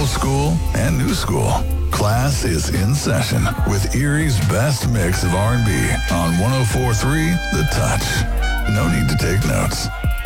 old school and new school. Class is in session with Erie's best mix of R&B on 104.3 The Touch. No need to take notes.